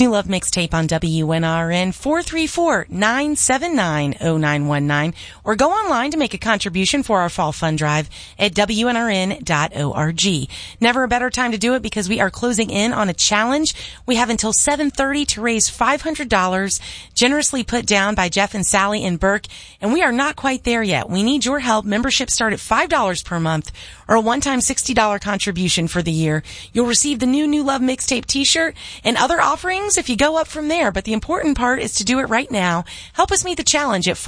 New Love Mixtape on WNRN 434-979-0919 or go online to make a contribution for our Fall Fund Drive at WNRN.org. Never a better time to do it because we are closing in on a challenge. We have until 7:30 to raise $500 generously put down by Jeff and Sally and Burke, and we are not quite there yet. We need your help. Memberships start at $5 per month or a one-time $60 contribution for the year. You'll receive the New Love Mixtape t-shirt and other offerings if you go up from there. But the important part is to do it right now. Help us meet the challenge at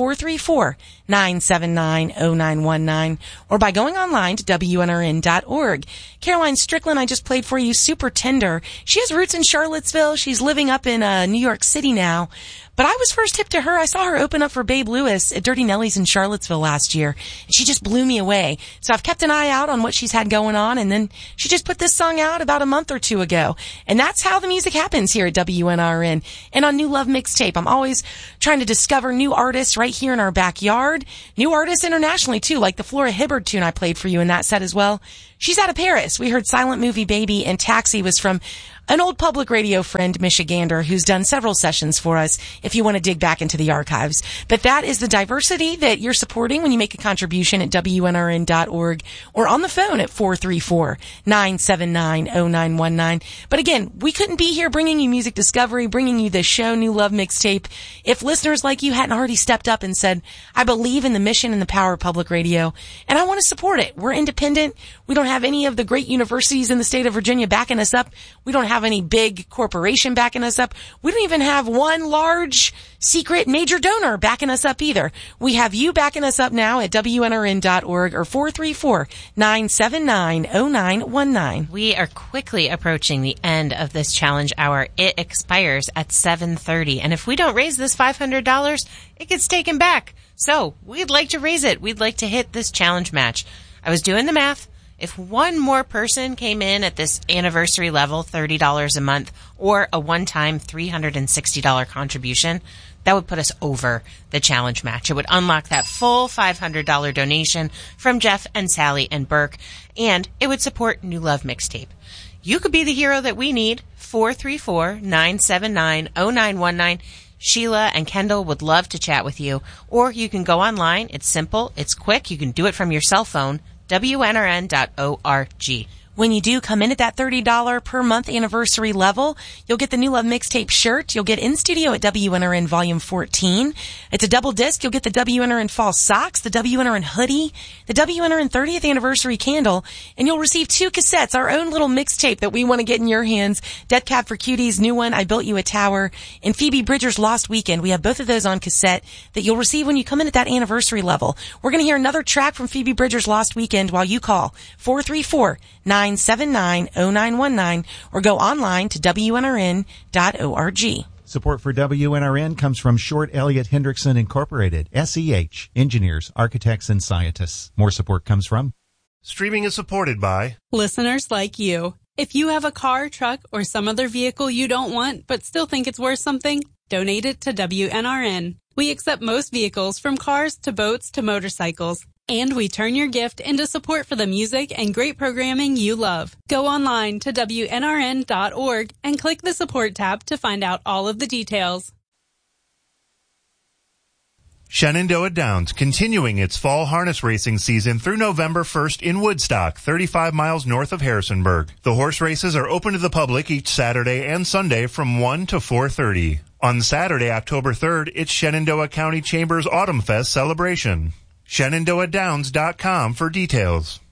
434-979-0919 or by going online to WNRN.org. Caroline Strickland, I just played for you, Super Tender. She has roots in Charlottesville. She's living up in New York City now. But I was first hip to her. I saw her open up for Babe Lewis at Dirty Nelly's in Charlottesville last year. And she just blew me away. So I've kept an eye out on what she's had going on. And then she just put this song out about a month or two ago. And that's how the music happens here at WNRN. And on New Love Mixtape, I'm always trying to discover new artists right here in our backyard. New artists internationally, too, like the Flora Hibbard tune I played for you in that set as well. She's out of Paris. We heard Silent Movie Baby, and Taxi was from an old public radio friend, Michigander, who's done several sessions for us if you want to dig back into the archives. But that is the diversity that you're supporting when you make a contribution at WNRN.org or on the phone at 434-979-0919. But again, we couldn't be here bringing you music discovery, bringing you this show, New Love Mixtape, if listeners like you hadn't already stepped up and said, I believe in the mission and the power of public radio, and I want to support it. We're independent. We don't have any of the great universities in the state of Virginia backing us up. We don't have any big corporation backing us up. We don't even have one large, secret, major donor backing us up either. We have you backing us up now at WNRN.org or 434-979-0919. We are quickly approaching the end of this challenge hour. It expires at 7:30. And if we don't raise this $500, it gets taken back. So we'd like to raise it. We'd like to hit this challenge match. I was doing the math. If one more person came in at this anniversary level, $30 a month, or a one-time $360 contribution, that would put us over the challenge match. It would unlock that full $500 donation from Jeff and Sally and Burke, and it would support New Love Mixtape. You could be the hero that we need. 434-979-0919. Sheila and Kendall would love to chat with you. Or you can go online. It's simple. It's quick. You can do it from your cell phone. WNRN.org. When you do come in at that $30 per month anniversary level, you'll get the New Love Mixtape shirt. You'll get In Studio at WNRN Volume 14. It's a double disc. You'll get the WNRN Fall Socks, the WNRN Hoodie, the WNRN 30th Anniversary Candle, and you'll receive 2 cassettes, our own little mixtape that we want to get in your hands. Death Cab for Cuties, new one, I Built You a Tower, and Phoebe Bridgers' Lost Weekend. We have both of those on cassette that you'll receive when you come in at that anniversary level. We're going to hear another track from Phoebe Bridgers' Lost Weekend while you call 434-979-0919 or go online to WNRN.org. Support for WNRN comes from Short Elliott Hendrickson Incorporated, SEH, engineers, architects, and scientists. More support comes from Streaming is supported by listeners like you. If you have a car, truck, or some other vehicle you don't want but still think it's worth something, donate it to WNRN. We accept most vehicles from cars to boats to motorcycles. And we turn your gift into support for the music and great programming you love. Go online to WNRN.org and click the support tab to find out all of the details. Shenandoah Downs, continuing its fall harness racing season through November 1st in Woodstock, 35 miles north of Harrisonburg. The horse races are open to the public each Saturday and Sunday from 1 to 4:30. On Saturday, October 3rd, it's Shenandoah County Chamber's Autumn Fest celebration. ShenandoahDowns.com for details.